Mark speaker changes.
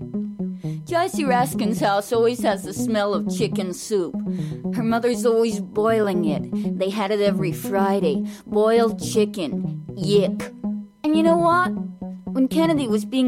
Speaker 1: Joyce Raskin's house always has the smell of chicken soup. Her mother's always boiling it. They had it every Friday. Boiled chicken. Yick. And you know what? When Kennedy was being